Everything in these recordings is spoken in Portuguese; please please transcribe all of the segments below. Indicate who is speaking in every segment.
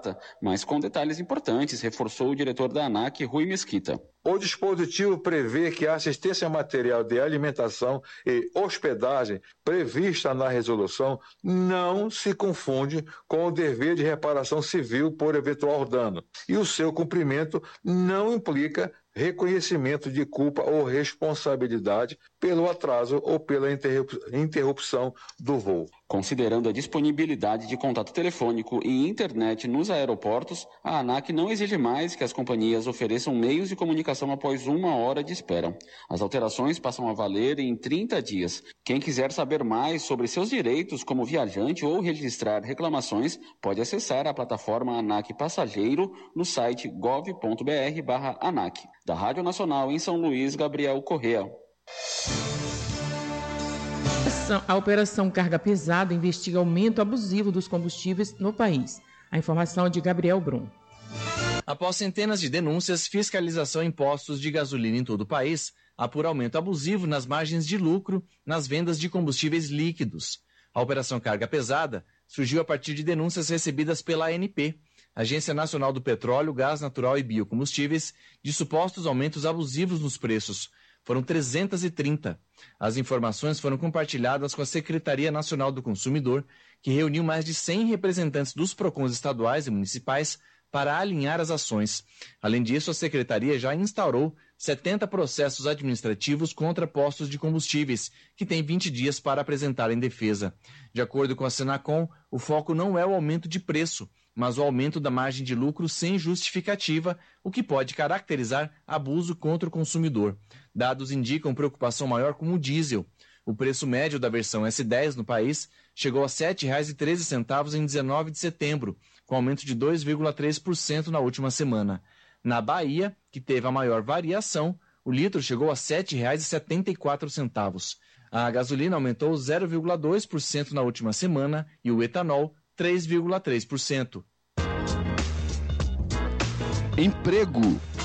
Speaker 1: mas com detalhes importantes, reforçou o diretor da ANAC, Rui Mesquita.
Speaker 2: O dispositivo prevê que a assistência material de alimentação e hospedagem prevista na resolução não se confunde com o dever de reparação civil por eventual dano, e o seu cumprimento não implica reconhecimento de culpa ou responsabilidade pelo atraso ou pela interrupção do voo.
Speaker 1: Considerando a disponibilidade de contato telefônico e internet nos aeroportos, a ANAC não exige mais que as companhias ofereçam meios de comunicação após 1 hora de espera. As alterações passam a valer em 30 dias. Quem quiser saber mais sobre seus direitos como viajante ou registrar reclamações, pode acessar a plataforma ANAC Passageiro no site gov.br/ANAC. Da Rádio Nacional em São Luís, Gabriel Correa.
Speaker 3: A Operação Carga Pesada investiga aumento abusivo dos combustíveis no país. A informação é de Gabriel Brum.
Speaker 4: Após centenas de denúncias, fiscalização em postos de gasolina em todo o país apura aumento abusivo nas margens de lucro nas vendas de combustíveis líquidos. A Operação Carga Pesada surgiu a partir de denúncias recebidas pela ANP, Agência Nacional do Petróleo, Gás Natural e Biocombustíveis, de supostos aumentos abusivos nos preços. Foram 330. As informações foram compartilhadas com a Secretaria Nacional do Consumidor, que reuniu mais de 100 representantes dos PROCONs estaduais e municipais para alinhar as ações. Além disso, a Secretaria já instaurou 70 processos administrativos contra postos de combustíveis, que têm 20 dias para apresentarem defesa. De acordo com a Senacom, o foco não é o aumento de preço, mas o aumento da margem de lucro sem justificativa, o que pode caracterizar abuso contra o consumidor. Dados indicam preocupação maior com o diesel. O preço médio da versão S10 no país chegou a R$ 7,13 em 19 de setembro, com aumento de 2,3% na última semana. Na Bahia, que teve a maior variação, o litro chegou a R$ 7,74. A gasolina aumentou 0,2% na última semana e o etanol 3,3%.
Speaker 5: Emprego.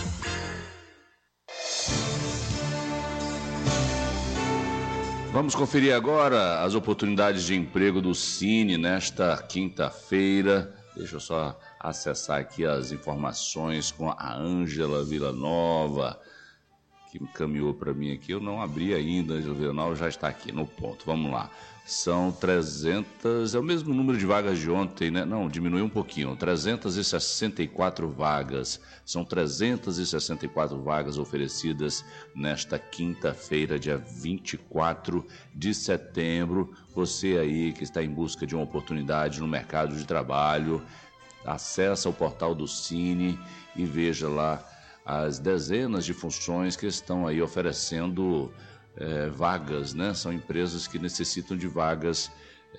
Speaker 5: Vamos conferir agora as oportunidades de emprego do Cine nesta quinta-feira. Deixa eu só acessar aqui as informações com a Ângela Villanova, que encaminhou para mim aqui. Eu não abri ainda, a Ângela Villanova já está aqui no ponto. Vamos lá. São 300, é o mesmo número de vagas de ontem, né? Não, diminuiu um pouquinho, 364 vagas. São 364 vagas oferecidas nesta quinta-feira, dia 24 de setembro. Você aí que está em busca de uma oportunidade no mercado de trabalho, acessa o portal do Cine e veja lá as dezenas de funções que estão aí oferecendo vagas, né? São empresas que necessitam de vagas,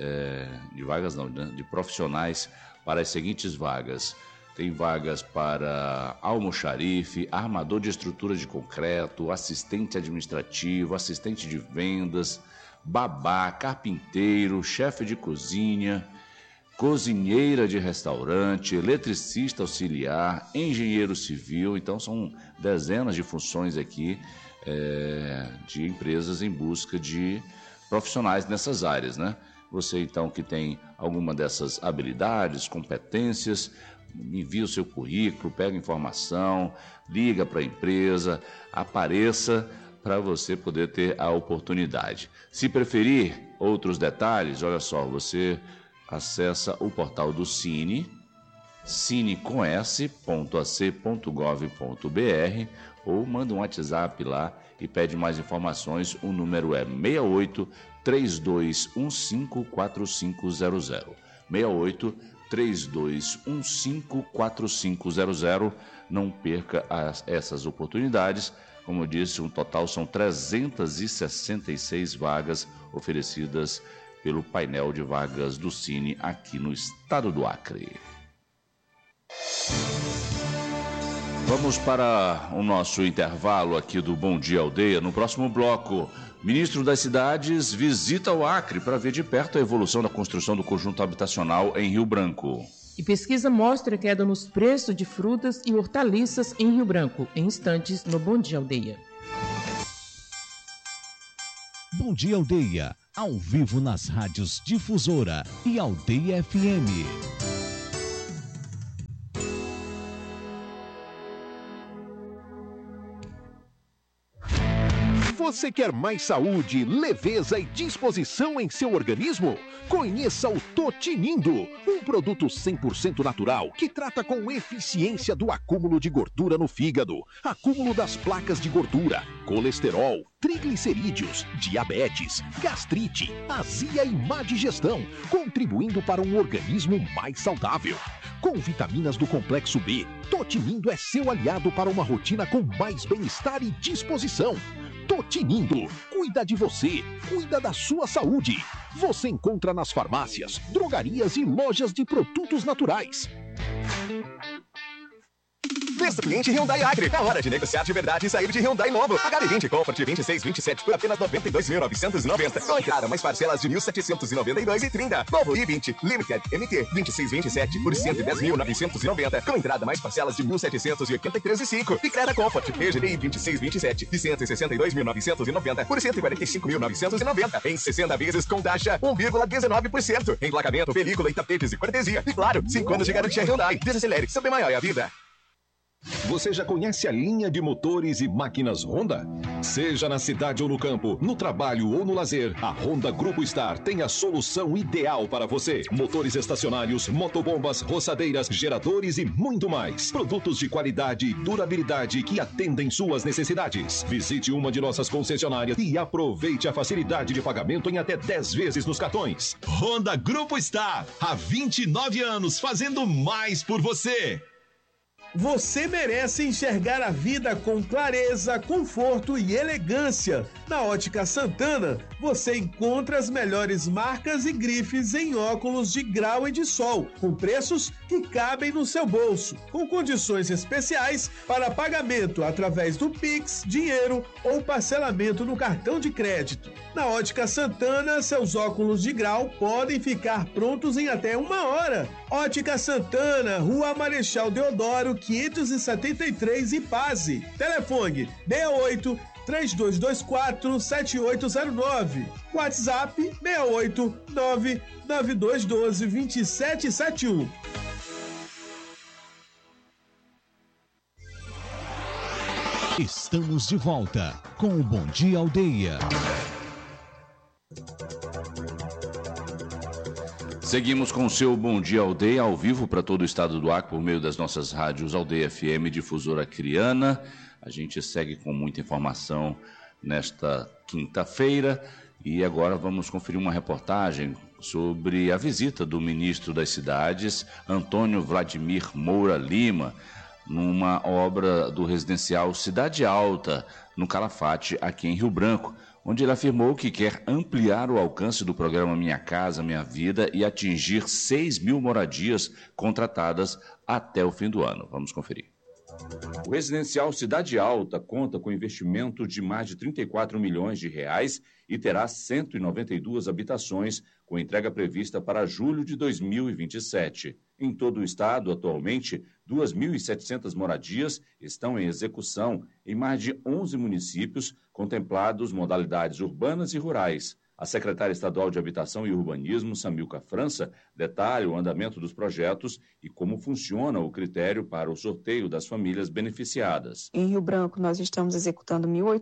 Speaker 5: de profissionais para as seguintes vagas. Tem vagas para almoxarife, armador de estrutura de concreto, assistente administrativo, assistente de vendas, babá, carpinteiro, chefe de cozinha, cozinheira de restaurante, eletricista auxiliar, engenheiro civil. Então são dezenas de funções aqui de empresas em busca de profissionais nessas áreas, né? Você então que tem alguma dessas habilidades, competências, envia o seu currículo, pega informação, liga para a empresa, apareça para você poder ter a oportunidade. Se preferir outros detalhes, olha só, você acessa o portal do Cine, cine.ac.gov.br, ou manda um WhatsApp lá e pede mais informações. O número é 68 3215 4500. 68 3215 4500. Não perca essas oportunidades. Como eu disse, um total são 366 vagas oferecidas pelo painel de vagas do Cine aqui no estado do Acre. Vamos para o nosso intervalo aqui do Bom Dia Aldeia. No próximo bloco, ministro das Cidades visita o Acre para ver de perto a evolução da construção do conjunto habitacional em Rio Branco.
Speaker 3: E pesquisa mostra queda nos preços de frutas e hortaliças em Rio Branco. Em instantes, no Bom Dia Aldeia.
Speaker 6: Bom Dia Aldeia, ao vivo nas rádios Difusora e Aldeia FM. Você quer mais saúde, leveza e disposição em seu organismo? Conheça o Totinindo, um produto 100% natural que trata com eficiência do acúmulo de gordura no fígado, acúmulo das placas de gordura, colesterol, triglicerídeos, diabetes, gastrite, azia e má digestão, contribuindo para um organismo mais saudável. Com vitaminas do complexo B, Totinindo é seu aliado para uma rotina com mais bem-estar e disposição. Totinindo, cuida de você, cuida da sua saúde. Você encontra nas farmácias, drogarias e lojas de produtos naturais.
Speaker 7: Festa cliente Hyundai Acre. É hora de negociar de verdade e sair de Hyundai novo. HB20 Comfort 2627 por apenas 92.990. Com entrada mais parcelas de 1.792,30. Novo i20 Limited MT 2627 por 110.990. Com entrada mais parcelas de 1.783,5. E Creta Comfort EGDI 2627 de 162.990 por 145.990. Em 60 vezes com taxa 1,19%. Emplacamento, película e tapetes de cortesia. E claro, 5 anos de garantia Hyundai. Desacelere, seu bem maior é a vida.
Speaker 8: Você já conhece a linha de motores e máquinas Honda? Seja na cidade ou no campo, no trabalho ou no lazer, a Honda Grupo Star tem a solução ideal para você. Motores estacionários, motobombas, roçadeiras, geradores e muito mais. Produtos de qualidade e durabilidade que atendem suas necessidades. Visite uma de nossas concessionárias e aproveite a facilidade de pagamento em até 10 vezes nos cartões.
Speaker 6: Honda Grupo Star, há 29 anos fazendo mais por você.
Speaker 9: Você merece enxergar a vida com clareza, conforto e elegância. Na Ótica Santana, você encontra as melhores marcas e grifes em óculos de grau e de sol, com preços que cabem no seu bolso, com condições especiais para pagamento através do Pix, dinheiro ou parcelamento no cartão de crédito. Na Ótica Santana, seus óculos de grau podem ficar prontos em até 1 hora. Ótica Santana, Rua Marechal Deodoro, 573, Ipase. Telefone 68 3224 7809. WhatsApp 68 99212 2771.
Speaker 6: Estamos de volta com o Bom Dia Aldeia.
Speaker 5: Seguimos com o seu Bom Dia Aldeia, ao vivo para todo o estado do Acre, por meio das nossas rádios Aldeia FM, Difusora Acreana. A gente segue com muita informação nesta quinta-feira e agora vamos conferir uma reportagem sobre a visita do ministro das Cidades, Antônio Vladimir Moura Lima, numa obra do residencial Cidade Alta, no Calafate, aqui em Rio Branco, onde ele afirmou que quer ampliar o alcance do programa Minha Casa Minha Vida e atingir 6.000 moradias contratadas até o fim do ano. Vamos conferir. O residencial Cidade Alta conta com investimento de mais de 34 milhões de reais e terá 192 habitações, com entrega prevista para julho de 2027. Em todo o estado, atualmente, 2.700 moradias estão em execução em mais de 11 municípios, contemplados modalidades urbanas e rurais. A secretária estadual de Habitação e Urbanismo, Samilca França, detalha o andamento dos projetos e como funciona o critério para o sorteio das famílias beneficiadas.
Speaker 10: Em Rio Branco, nós estamos executando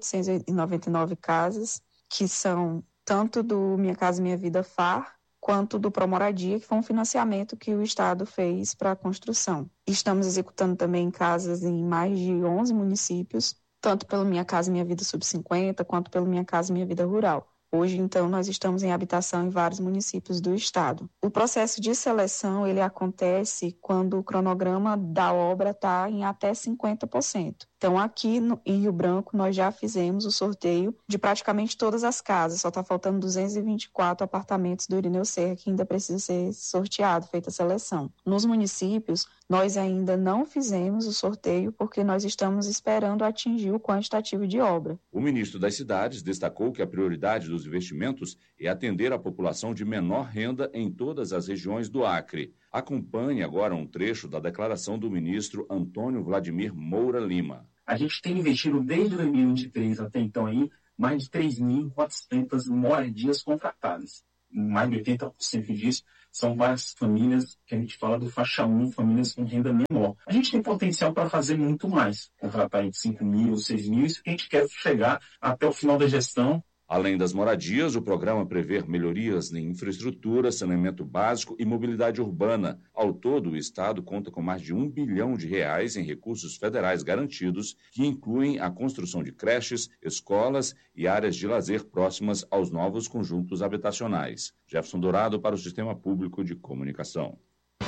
Speaker 10: 1.899 casas, que são tanto do Minha Casa Minha Vida FAR, quanto do Promoradia, que foi um financiamento que o Estado fez para a construção. Estamos executando também casas em mais de 11 municípios, tanto pelo Minha Casa Minha Vida Sub-50, quanto pelo Minha Casa Minha Vida Rural. Hoje, então, nós estamos em habitação em vários municípios do estado. O processo de seleção, ele acontece quando o cronograma da obra está em até 50%. Então, aqui em Rio Branco, nós já fizemos o sorteio de praticamente todas as casas. Só está faltando 224 apartamentos do Irineu Serra que ainda precisa ser sorteado, feita a seleção. Nos municípios, nós ainda não fizemos o sorteio porque nós estamos esperando atingir o quantitativo de obra.
Speaker 5: O ministro das Cidades destacou que a prioridade dos investimentos é atender a população de menor renda em todas as regiões do Acre. Acompanhe agora um trecho da declaração do ministro Antônio Vladimir Moura Lima.
Speaker 11: A gente tem investido desde 2023 até então aí mais de 3.400 moradias contratadas. mais de 80% disso são várias famílias que a gente fala do faixa 1, famílias com renda menor. A gente tem potencial para fazer muito mais, contratar aí 5 mil, 6 mil, isso que a gente quer chegar até o final da gestão.
Speaker 5: Além das moradias, o programa prevê melhorias em infraestrutura, saneamento básico e mobilidade urbana. Ao todo, o Estado conta com mais de R$1 bilhão em recursos federais garantidos, que incluem a construção de creches, escolas e áreas de lazer próximas aos novos conjuntos habitacionais. Jefferson Dourado para o Sistema Público de Comunicação.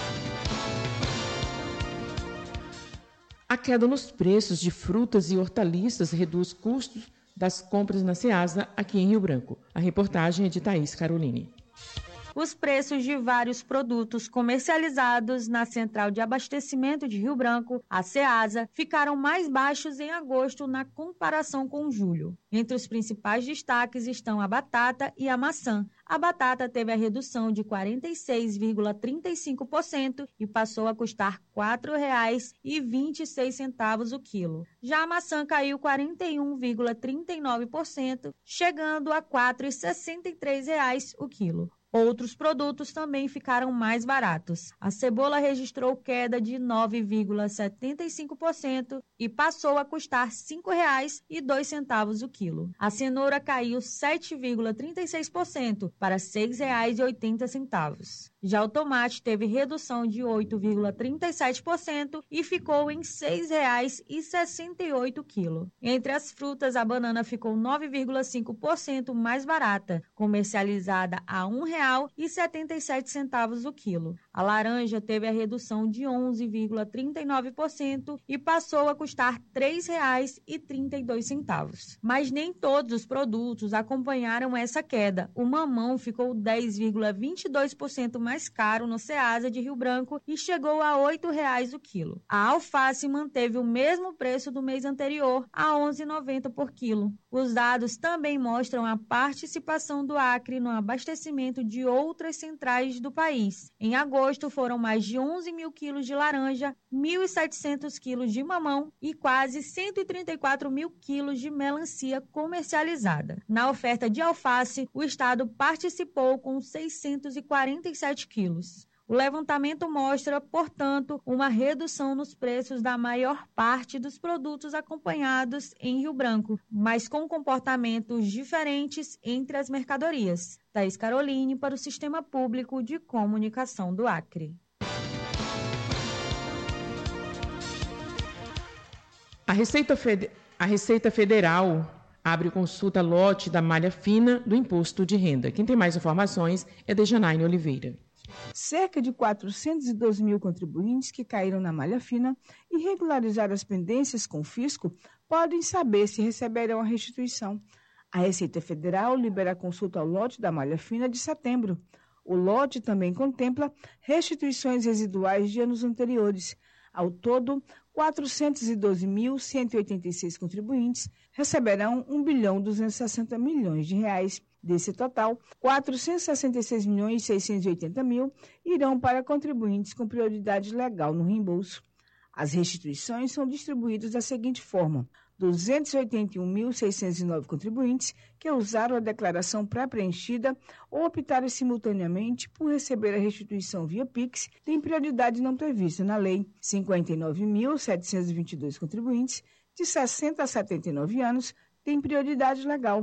Speaker 3: A queda nos preços de frutas e hortaliças reduz custos das compras na Ceasa, aqui em Rio Branco. A reportagem é de Thaís Caroline.
Speaker 12: Os preços de vários produtos comercializados na Central de Abastecimento de Rio Branco, a Ceasa, ficaram mais baixos em agosto na comparação com julho. Entre os principais destaques estão a batata e a maçã. A batata teve a redução de 46,35% e passou a custar R$ 4,26 o quilo. Já a maçã caiu 41,39%, chegando a R$ 4,63 o quilo. Outros produtos também ficaram mais baratos. A cebola registrou queda de 9,75% e passou a custar R$ 5,02 o quilo. A cenoura caiu 7,36% para R$ 6,80. Já o tomate teve redução de 8,37% e ficou em R$ 6,68 o quilo. Entre as frutas, a banana ficou 9,5% mais barata, comercializada a R$ 1,77 o quilo. A laranja teve a redução de 11,39% e passou a custar R$ 3,32. Mas nem todos os produtos acompanharam essa queda. O mamão ficou 10,22% mais caro no Ceasa de Rio Branco e chegou a R$ 8,00 o quilo. A alface manteve o mesmo preço do mês anterior, a R$ 11,90 por quilo. Os dados também mostram a participação do Acre no abastecimento de outras centrais do país. Em agosto, foram mais de 11 mil quilos de laranja, 1.700 quilos de mamão e quase 134 mil quilos de melancia comercializada. Na oferta de alface, o estado participou com 647 quilos. O levantamento mostra, portanto, uma redução nos preços da maior parte dos produtos acompanhados em Rio Branco, mas com comportamentos diferentes entre as mercadorias. Thaís Caroline para o Sistema Público de Comunicação do Acre.
Speaker 3: A Receita Federal abre consulta lote da malha fina do Imposto de Renda. Quem tem mais informações é Dejanaine Oliveira.
Speaker 13: Cerca de 412 mil contribuintes que caíram na malha fina e regularizaram as pendências com o fisco podem saber se receberão a restituição. A Receita Federal libera a consulta ao lote da malha fina de setembro. O lote também contempla restituições residuais de anos anteriores. Ao todo, 412.186 contribuintes receberão R$1,260 bilhões. Desse total, 466.680.000 irão para contribuintes com prioridade legal no reembolso. As restituições são distribuídas da seguinte forma: 281.609 contribuintes que usaram a declaração pré-preenchida ou optaram simultaneamente por receber a restituição via Pix têm prioridade não prevista na lei. 59.722 contribuintes de 60 a 79 anos têm prioridade legal.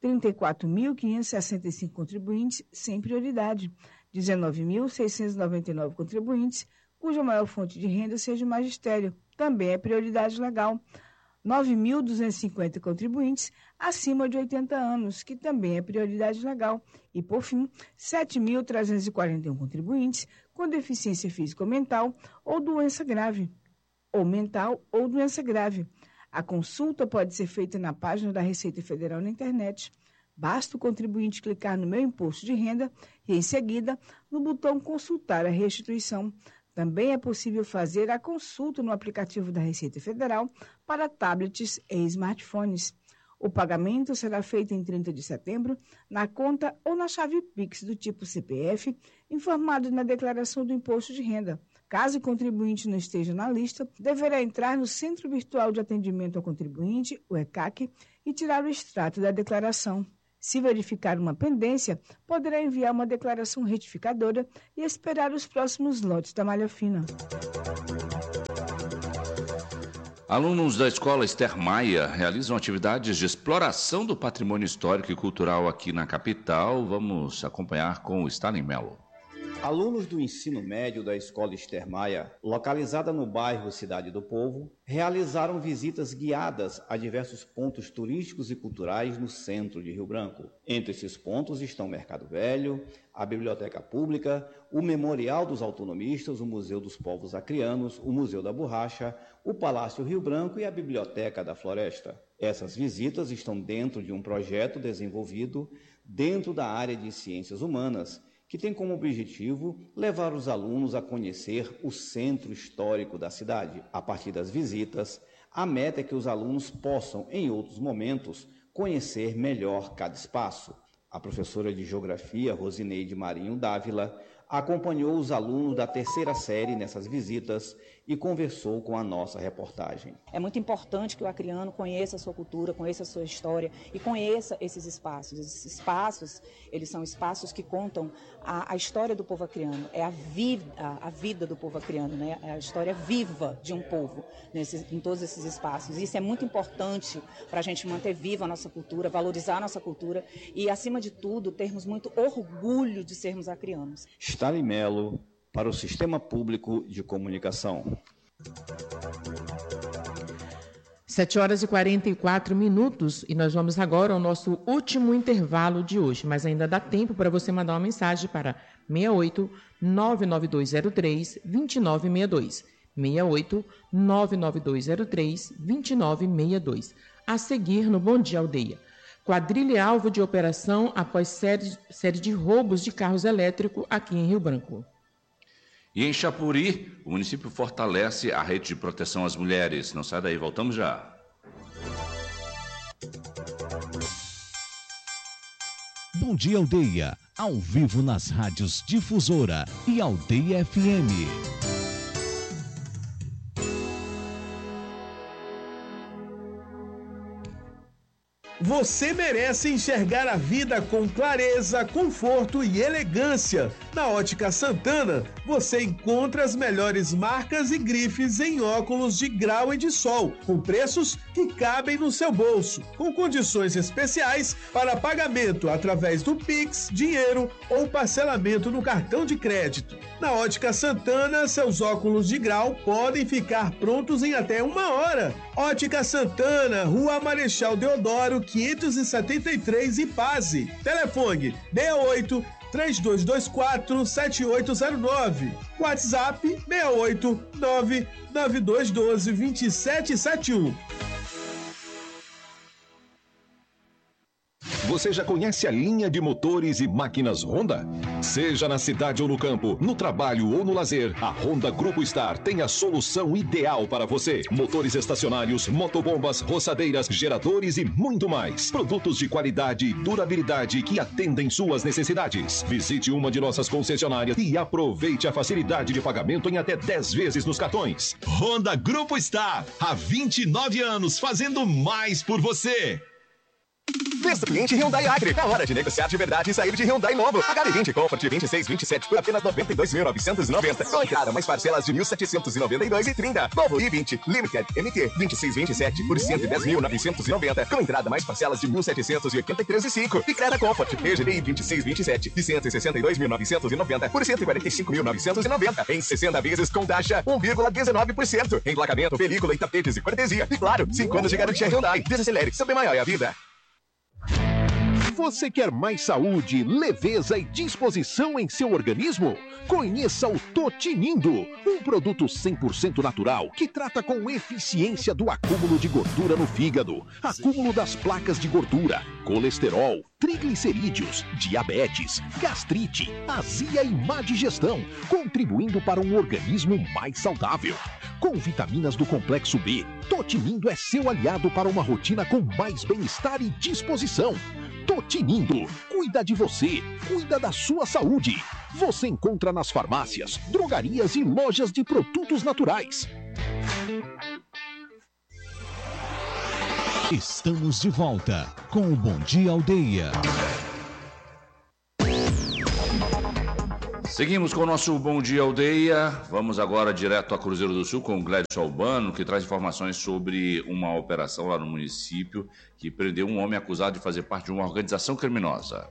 Speaker 13: 34.565 contribuintes sem prioridade. 19.699 contribuintes cuja maior fonte de renda seja o magistério, também é prioridade legal. 9.250 contribuintes acima de 80 anos, que também é prioridade legal. E, por fim, 7.341 contribuintes com deficiência física ou mental ou doença grave, ou mental ou doença grave. A consulta pode ser feita na página da Receita Federal na internet. Basta o contribuinte clicar no Meu Imposto de Renda e, em seguida, no botão Consultar a Restituição. Também é possível fazer a consulta no aplicativo da Receita Federal para tablets e smartphones. O pagamento será feito em 30 de setembro na conta ou na chave Pix do tipo CPF, informado na declaração do Imposto de Renda. Caso o contribuinte não esteja na lista, deverá entrar no Centro Virtual de Atendimento ao Contribuinte, o ECAC, e tirar o extrato da declaração. Se verificar uma pendência, poderá enviar uma declaração retificadora e esperar os próximos lotes da malha fina.
Speaker 5: Alunos da Escola Esther Maia realizam atividades de exploração do patrimônio histórico e cultural aqui na capital. Vamos acompanhar com o Stalin Mello.
Speaker 14: Alunos do ensino médio da Escola Esther Maia, localizada no bairro Cidade do Povo, realizaram visitas guiadas a diversos pontos turísticos e culturais no centro de Rio Branco. Entre esses pontos estão o Mercado Velho, a Biblioteca Pública, o Memorial dos Autonomistas, o Museu dos Povos Acreanos, o Museu da Borracha, o Palácio Rio Branco e a Biblioteca da Floresta. Essas visitas estão dentro de um projeto desenvolvido dentro da área de Ciências Humanas, que tem como objetivo levar os alunos a conhecer o centro histórico da cidade. A partir das visitas, a meta é que os alunos possam, em outros momentos, conhecer melhor cada espaço. A professora de Geografia, Rosineide Marinho Dávila, acompanhou os alunos da terceira série nessas visitas e conversou com a nossa reportagem.
Speaker 15: É muito importante que o acreano conheça a sua cultura, conheça a sua história e conheça esses espaços. Esses espaços, eles são espaços que contam a história do povo acreano, é a vida do povo acreano, né? É a história viva de um povo em todos esses espaços. Isso é muito importante para a gente manter viva a nossa cultura, valorizar a nossa cultura e, acima de tudo, termos muito orgulho de sermos acreanos.
Speaker 14: Stalin Mello, para o Sistema Público de Comunicação.
Speaker 3: 7h44 e nós vamos agora ao nosso último intervalo de hoje, mas ainda dá tempo para você mandar uma mensagem para 68 99203 2962. 68 99203 2962. A seguir no Bom Dia Aldeia. Quadrilha alvo de operação após série de roubos de carros elétricos aqui em Rio Branco.
Speaker 5: E em Chapuri, o município fortalece a rede de proteção às mulheres. Não sai daí, voltamos já.
Speaker 16: Bom Dia Aldeia, ao vivo nas rádios Difusora e Aldeia FM.
Speaker 9: Você merece enxergar a vida com clareza, conforto e elegância. Na Ótica Santana, você encontra as melhores marcas e grifes em óculos de grau e de sol, com preços que cabem no seu bolso, com condições especiais para pagamento através do Pix, dinheiro ou parcelamento no cartão de crédito. Na Ótica Santana, seus óculos de grau podem ficar prontos em até 1 hora. Ótica Santana, Rua Marechal Deodoro, 573 Ipaze. Telefone 68 3224 7809. WhatsApp 68 99212 2771.
Speaker 8: Você já conhece a linha de motores e máquinas Honda? Seja na cidade ou no campo, no trabalho ou no lazer, a Honda Grupo Star tem a solução ideal para você. Motores estacionários, motobombas, roçadeiras, geradores e muito mais. Produtos de qualidade e durabilidade que atendem suas necessidades. Visite uma de nossas concessionárias e aproveite a facilidade de pagamento em até 10 vezes nos cartões.
Speaker 17: Honda Grupo Star, há 29 anos fazendo mais por você.
Speaker 7: Visto cliente Hyundai Acre. É hora de negociar de verdade e sair de Hyundai novo. HB20 Comfort 2627 por apenas 92.990. Com entrada mais parcelas de 1.792,30. Novo i20 Limited MT 2627 por 110.990. Com entrada mais parcelas de 1.783,5. E Creta Comfort PGDI 2627 de 162.990 por 145.990. Em 60 vezes com taxa 1,19%. Emplacamento, película e tapetes e cortesia. E claro, 5 anos de garantia Hyundai. Desacelere, seu bem maior é a vida.
Speaker 6: Você quer mais saúde, leveza e disposição em seu organismo? Conheça o Totinindo, um produto 100% natural que trata com eficiência do acúmulo de gordura no fígado, acúmulo das placas de gordura, colesterol, triglicerídeos, diabetes, gastrite, azia e má digestão, contribuindo para um organismo mais saudável. Com vitaminas do complexo B, Totinindo é seu aliado para uma rotina com mais bem-estar e disposição. Totinindo, cuida de você, cuida da sua saúde. Você encontra nas farmácias, drogarias e lojas de produtos naturais.
Speaker 16: Estamos de volta com o Bom Dia Aldeia.
Speaker 5: Seguimos com o nosso Bom Dia Aldeia. Vamos agora direto a Cruzeiro do Sul com o Gledson Albano, que traz informações sobre uma operação lá no município que prendeu um homem acusado de fazer parte de uma organização criminosa.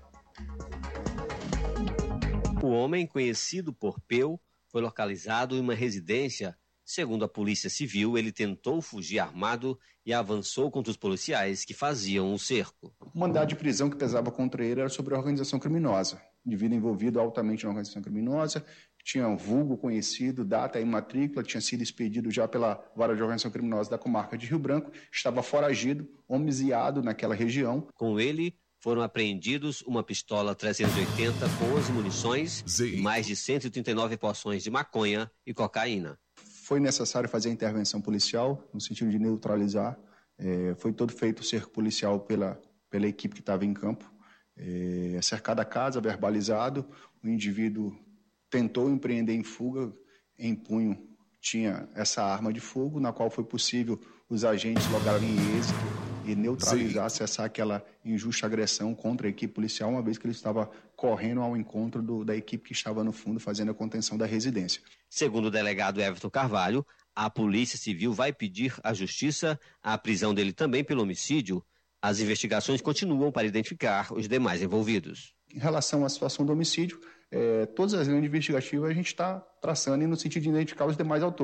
Speaker 18: O homem, conhecido por Peu, foi localizado em uma residência. Segundo a Polícia Civil, ele tentou fugir armado e avançou contra os policiais que faziam o cerco.
Speaker 19: O mandado de prisão que pesava contra ele era sobre a organização criminosa. Indivíduo envolvido altamente na organização criminosa, tinha um vulgo conhecido, data e matrícula, tinha sido expedido já pela Vara de Organização Criminosa da comarca de Rio Branco, estava foragido, homiciado naquela região.
Speaker 18: Com ele, foram apreendidos uma pistola 380 com 11 munições e mais de 139 porções de maconha e cocaína.
Speaker 19: Foi necessário fazer a intervenção policial, no sentido de neutralizar. Foi todo feito o cerco policial pela equipe que estava em campo. Cercada a casa, verbalizado, o indivíduo tentou empreender em fuga, em punho tinha essa arma de fogo, na qual foi possível os agentes lograrem êxito e neutralizar, cessar aquela injusta agressão contra a equipe policial, uma vez que ele estava correndo ao encontro da equipe que estava no fundo fazendo a contenção da residência.
Speaker 18: Segundo o delegado Everton Carvalho, a Polícia Civil vai pedir à Justiça a prisão dele também pelo homicídio. As investigações continuam para identificar os demais envolvidos.
Speaker 19: Em relação à situação do homicídio, todas as linhas investigativas a gente está traçando no sentido de identificar os demais autores.